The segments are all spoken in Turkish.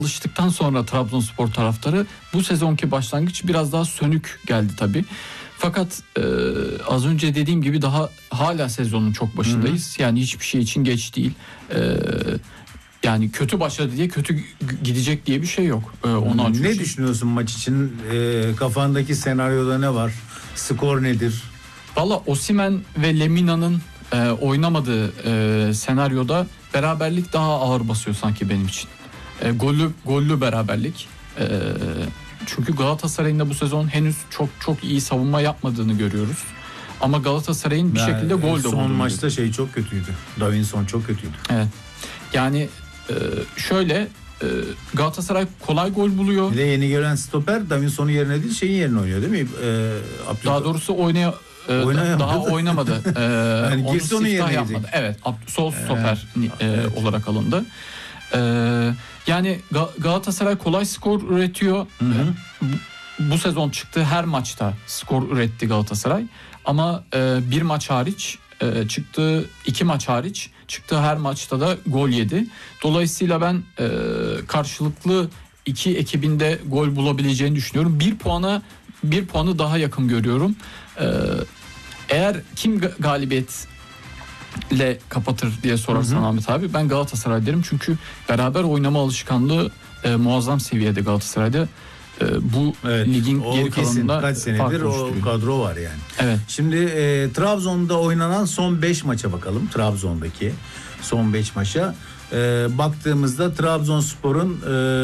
alıştıktan sonra Trabzonspor taraftarı bu sezonki başlangıç biraz daha sönük geldi tabii. Fakat az önce dediğim gibi daha hala sezonun çok başındayız. Yani hiçbir şey için geç değil. Yani kötü başladı diye kötü gidecek diye bir şey yok. Ne düşünüyorsun maç için? Kafandaki senaryoda ne var? Skor nedir? Valla Osimhen ve Lemina'nın oynamadığı senaryoda beraberlik daha ağır basıyor sanki benim için. Gollü beraberlik. Çünkü Galatasaray'ın da bu sezon henüz çok iyi savunma yapmadığını görüyoruz. Ama Galatasaray'ın bir şekilde gol de bulduğunu. Son maçta çok kötüydü. Davinson çok kötüydü. Evet. Yani şöyle Galatasaray kolay gol buluyor. Bir de yeni gelen stoper Davinson'un yerine değil yerine oynuyor değil mi? Daha doğrusu daha oynamadı. Yani Girson'un yerine yapmadı. Evet, sol stoper olarak alındı. Yani Galatasaray kolay skor üretiyor. Bu sezon çıktığı her maçta skor üretti Galatasaray. Ama bir maç hariç, çıktığı 2 maç hariç çıktığı her maçta da gol yedi. Dolayısıyla ben karşılıklı iki ekibinde gol bulabileceğini düşünüyorum. Bir puanı daha yakın görüyorum. Eğer kim galibiyetle kapatır diye sorarsan Ahmet abi, ben Galatasaray derim. Çünkü beraber oynama alışkanlığı muazzam seviyede Galatasaray'da. Bu ligin geri kalanında kaç senedir o kadro var yani. Evet. Şimdi Trabzon'da oynanan son 5 maça bakalım. Trabzon'daki son 5 maça baktığımızda Trabzonspor'un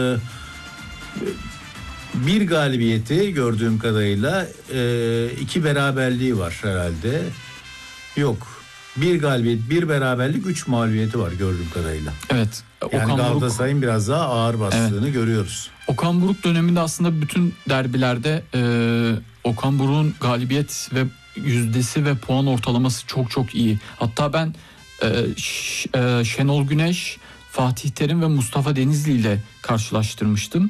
bir galibiyeti gördüğüm kadarıyla 2 beraberliği var herhalde. Yok. 1 galibiyet, 1 beraberlik, 3 mağlubiyeti var gördüğüm kadarıyla. Evet. Yani Galatasaray'ın biraz daha ağır bastığını görüyoruz. Okan Buruk döneminde aslında bütün derbilerde Okan Buruk'un galibiyet ve yüzdesi ve puan ortalaması çok iyi. Hatta ben Şenol Güneş, Fatih Terim ve Mustafa Denizli ile karşılaştırmıştım.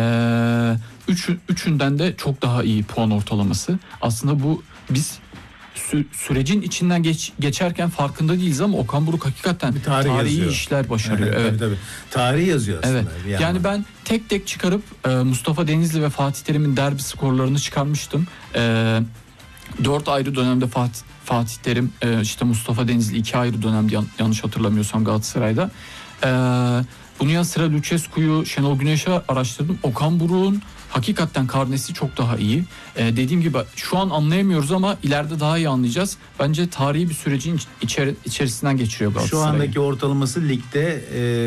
Üçünden de çok daha iyi puan ortalaması. Aslında bu biz sürecin içinden geçerken farkında değiliz ama Okan Buruk hakikaten tarihi işler başarıyor. Evet. Tabii. Tarih yazıyor aslında. Evet. Yani ben tek tek çıkarıp Mustafa Denizli ve Fatih Terim'in derbi skorlarını çıkarmıştım. 4 ayrı dönemde Fatih Terim, işte Mustafa Denizli 2 ayrı dönemde yanlış hatırlamıyorsam Galatasaray'da. Bunun yanı sıra Lucescu'yu, Şenol Güneş'i araştırdım. Okan Buruk'un hakikaten karnesi çok daha iyi. Dediğim gibi şu an anlayamıyoruz ama ileride daha iyi anlayacağız. Bence tarihi bir sürecin içerisinden geçiriyor Galatasaray. Şu andaki ortalaması ligde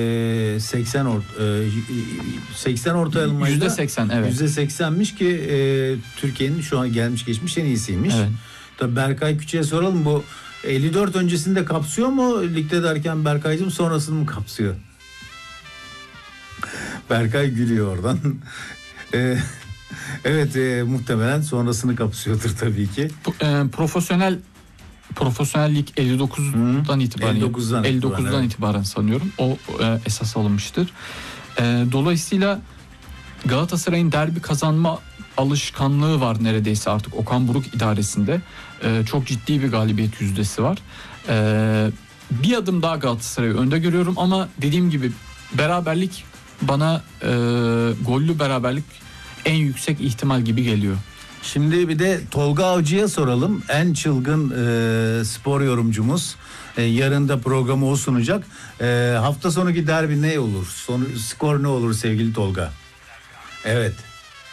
80 ortalamayla %80 evet. %80'miş ki Türkiye'nin şu an gelmiş geçmiş en iyisiymiş. Evet. Tabii Berkay Küçük'e soralım, bu 54 öncesinde kapsıyor mu ligde derken Berkay'cığım, sonrasını mı kapsıyor? Berkay gülüyor oradan. Evet, muhtemelen sonrasını kapsıyordur tabii ki. Profesyonel lig 59'dan itibaren 59'dan itibaren sanıyorum o esas alınmıştır. Dolayısıyla Galatasaray'ın derbi kazanma alışkanlığı var neredeyse artık Okan Buruk idaresinde. Çok ciddi bir galibiyet yüzdesi var. Bir adım daha Galatasaray'ı önde görüyorum ama dediğim gibi beraberlik bana gollü beraberlik en yüksek ihtimal gibi geliyor. Şimdi bir de Tolga Avcı'ya soralım. En çılgın spor yorumcumuz. Yarın da programı o sunacak. Hafta sonraki derbi ne olur? Skor ne olur sevgili Tolga? Evet.